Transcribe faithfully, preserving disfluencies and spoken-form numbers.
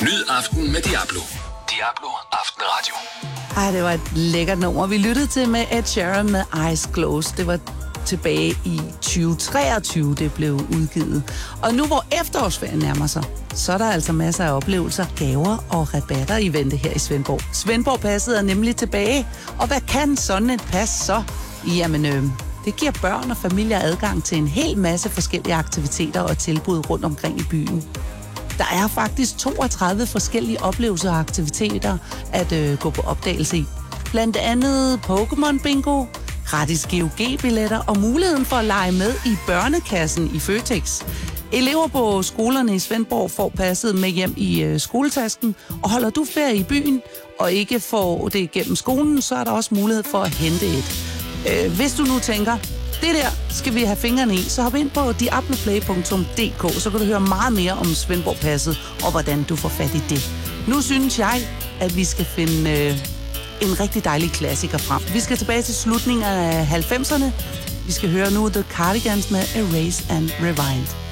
Nyd aften med Diablo. Diablo Aftenradio. Ej, det var et lækkert nummer. Vi lyttede til med Ed Sheeran med Eyes Closed. Det var tilbage i tyve treogtyve, det blev udgivet. Og nu hvor efterårsferien nærmer sig, så er der altså masser af oplevelser, gaver og rabatter i vente her i Svendborg. Svendborg-passet er nemlig tilbage. Og hvad kan sådan et pas så? Jamen, øh, det giver børn og familier adgang til en hel masse forskellige aktiviteter og tilbud rundt omkring i byen. Der er faktisk toogtredive forskellige oplevelser og aktiviteter at øh, gå på opdagelse i. Blandt andet Pokémon Bingo, gratis G O G-billetter og muligheden for at lege med i børnekassen i Føtex. Elever på skolerne i Svendborg får passet med hjem i øh, skoletasken, og holder du ferie i byen og ikke får det gennem skolen, så er der også mulighed for at hente et. Øh, hvis du nu tænker, det der skal vi have fingrene i, så hop ind på diabloplay punktum d k, så kan du høre meget mere om Svendborg-passet og hvordan du får fat i det. Nu synes jeg, at vi skal finde øh, en rigtig dejlig klassiker frem. Vi skal tilbage til slutningen af halvfemserne. Vi skal høre nu The Cardigans med Erase and Rewind.